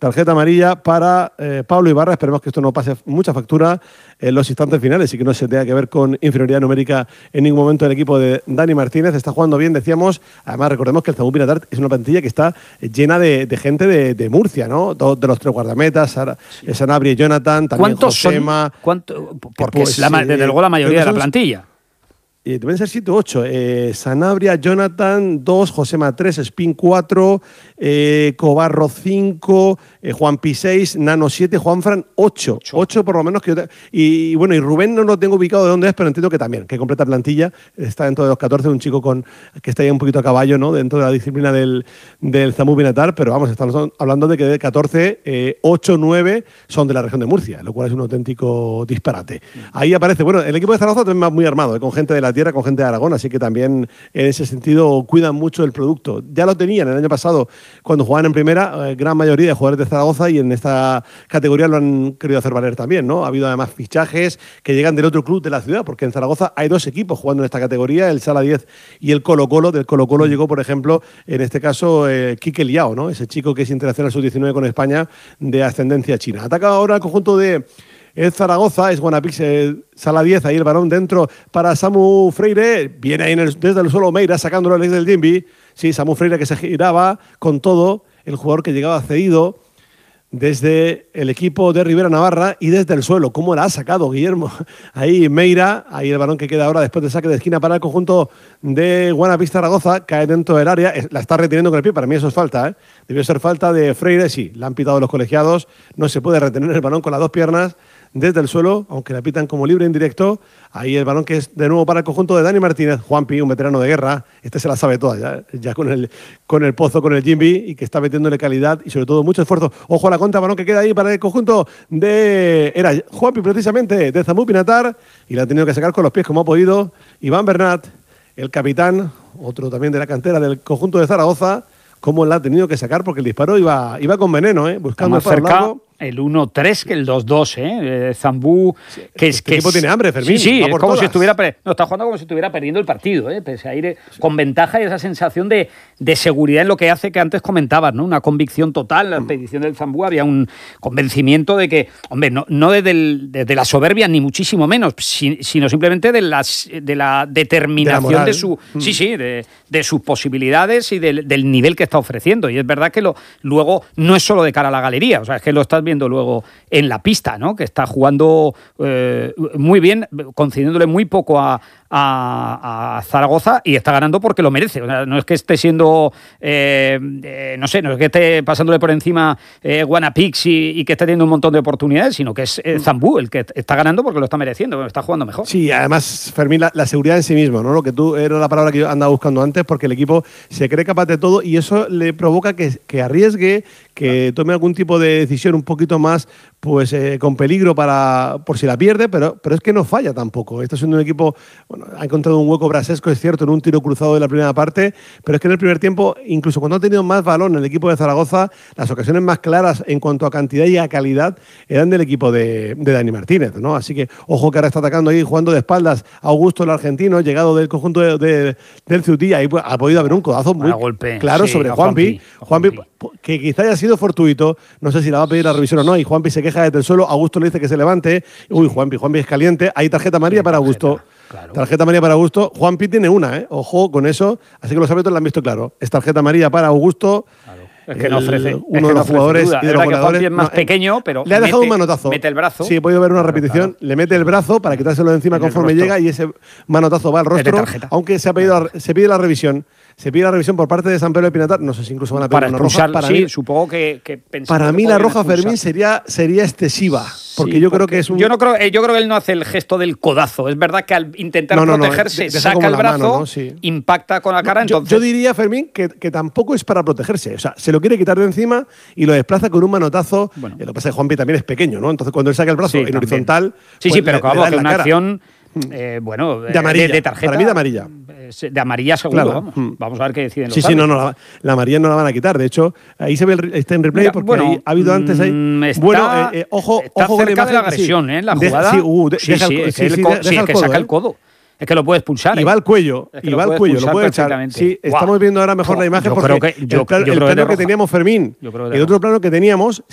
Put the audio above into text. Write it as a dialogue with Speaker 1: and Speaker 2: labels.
Speaker 1: tarjeta amarilla para Pablo Ibarra. Esperemos que esto no pase mucha factura en los instantes finales y que no se tenga que ver con inferioridad numérica en ningún momento el equipo de Dani Martínez. Está jugando bien, decíamos. Además, recordemos que el Zambu Pinatar es una plantilla que está llena de gente de Murcia, ¿no? De los 3 guardametas, Sanabria y Jonathan, también Josema.
Speaker 2: Porque es desde luego la mayoría de la plantilla.
Speaker 1: Deben ser 7 u 8. Sanabria, Jonathan 2, Josema 3, Spin 4, Cobarro 5, Juanpi 6, Nano 7, Juanfran 8. 8 por lo menos. Y bueno, y Rubén no lo tengo ubicado de dónde es, pero entiendo que también, que completa plantilla. Está dentro de los 14, un chico que está ahí un poquito a caballo, ¿no? Dentro de la disciplina del Zambu Pinatar, pero vamos, estamos hablando de que de 14, 8, 9 son de la región de Murcia, lo cual es un auténtico disparate. Ahí aparece, bueno, el equipo de Zaragoza también va muy armado, con gente de la tierra, con gente de Aragón, así que también en ese sentido cuidan mucho el producto. Ya lo tenían el año pasado cuando jugaban en primera, gran mayoría de jugadores de Zaragoza, y en esta categoría lo han querido hacer valer también, ¿no? Ha habido además fichajes que llegan del otro club de la ciudad, porque en Zaragoza hay 2 equipos jugando en esta categoría, el Sala 10 y el Colo-Colo. Del Colo-Colo llegó, por ejemplo, en este caso, Quique Liao, ¿no? Ese chico que es internacional sub-19 con España de ascendencia china. Ataca ahora el conjunto de Zaragoza, es Guanapix, Sala 10, ahí el balón dentro para Samu Freire. Viene ahí desde el suelo Meira, sacándolo desde el Jimbi. Sí, Samu Freire que se giraba con todo, el jugador que llegaba cedido desde el equipo de Rivera Navarra y desde el suelo. ¿Cómo la ha sacado Guillermo? Ahí Meira, ahí el balón que queda ahora después del saque de esquina para el conjunto de Guanapix Zaragoza, cae dentro del área, la está reteniendo con el pie, para mí eso es falta, ¿eh? Debió ser falta de Freire, sí, la han pitado los colegiados, no se puede retener el balón con las 2 piernas desde el suelo, aunque la pitan como libre en directo. Ahí el balón que es de nuevo para el conjunto de Dani Martínez, Juanpi, un veterano de guerra, se la sabe toda ya con el pozo, con el Jimby, y que está metiéndole calidad y sobre todo mucho esfuerzo. Ojo a la contra, balón que queda ahí para el conjunto era Juanpi precisamente, de Zambu Pinatar, y la ha tenido que sacar con los pies como ha podido Iván Bernat, el capitán, otro también de la cantera del conjunto de Zaragoza, cómo la ha tenido que sacar, porque el disparo iba con veneno, buscando
Speaker 2: más cerca el 1-3 que el 2-2, Zambu, que es que
Speaker 1: el equipo tiene hambre, Fermín.
Speaker 2: Sí, es como si estuviera está jugando como si estuviera perdiendo el partido, pese a ir con ventaja, y esa sensación de seguridad en lo que hace, que antes comentabas, ¿no? Una convicción total. La expedición del Zambu, había un convencimiento de que, hombre, no desde la soberbia ni muchísimo menos, sino simplemente de la determinación de sus posibilidades y del nivel que está ofreciendo. Y es verdad que luego no es solo de cara a la galería, o sea, es que lo estás viendo luego en la pista, ¿no? Que está jugando muy bien, concediéndole muy poco a Zaragoza, y está ganando porque lo merece. O sea, no es que esté siendo, no es que esté pasándole por encima Guanapix y que esté teniendo un montón de oportunidades, sino que es Zambu el que está ganando porque lo está mereciendo, está jugando mejor.
Speaker 1: Sí, además, Fermín, la seguridad en sí mismo, ¿no? Lo que tú era la palabra que yo andaba buscando antes, porque el equipo se cree capaz de todo y eso le provoca que arriesgue, que tome algún tipo de decisión un poquito más con peligro por si la pierde, pero es que no falla tampoco. Está siendo un equipo, bueno, ha encontrado un hueco Brasesco, es cierto, en un tiro cruzado de la primera parte, pero es que en el primer tiempo, incluso cuando ha tenido más balón el equipo de Zaragoza, las ocasiones más claras en cuanto a cantidad y a calidad eran del equipo de Dani Martínez, ¿no? Así que ojo que ahora está atacando ahí, jugando de espaldas a Augusto, el argentino, llegado del conjunto del Ceutí. Ahí ha podido haber un codazo muy claro sobre Juanpi, que quizá haya sido fortuito, no sé si la va a pedir la revisión o no, y Juanpi se queja desde el suelo, Augusto le dice que se levante, Juanpi es caliente, hay tarjeta amarilla para Augusto. Claro. Tarjeta amarilla para Augusto. Juanpi tiene una, ojo con eso, así que los árbitros la han visto claro. Es tarjeta amarilla para Augusto. Claro.
Speaker 2: Es que no ofrece.
Speaker 1: Uno de los jugadores y de los goleadores.
Speaker 2: Juanpi es más pequeño, pero
Speaker 1: le ha dejado un manotazo.
Speaker 2: Mete el brazo.
Speaker 1: Sí, he podido ver una repetición. Claro. Le mete el brazo para quitárselo de encima conforme llega, y ese manotazo va al rostro. Aunque se pide la revisión. Se pide la revisión por parte de San Pedro de Pinatar. No sé si incluso van a pedir una roja.
Speaker 2: Supongo que
Speaker 1: para mí la roja, Fermín, sería excesiva. Porque yo creo que es un...
Speaker 2: Yo creo que él no hace el gesto del codazo. Es verdad que al intentar protegerse, saca el brazo, mano, ¿no? Sí. Impacta con la cara. Entonces...
Speaker 1: Yo diría, Fermín, que tampoco es para protegerse. O sea, se lo quiere quitar de encima y lo desplaza con un manotazo. Bueno. Lo que pasa es que Juanpi también es pequeño, ¿no? Entonces cuando él saca el brazo en horizontal...
Speaker 2: pero vamos, que una acción... de
Speaker 1: amarilla,
Speaker 2: de tarjeta.
Speaker 1: Para mí de amarilla.
Speaker 2: De amarilla seguro,
Speaker 1: claro.
Speaker 2: Vamos a ver qué deciden los
Speaker 1: árbitros. La amarilla no la van a quitar. De hecho, ahí se ve está en replay porque ahí ha habido antes ahí. Ojo
Speaker 2: cerca de la agresión, la jugada.
Speaker 1: Que
Speaker 2: saca el codo. Es que lo puedes pulsar.
Speaker 1: Y va al cuello. Lo puede echar. Sí, estamos viendo ahora mejor la imagen porque el plano que teníamos, Fermín, el otro plano que teníamos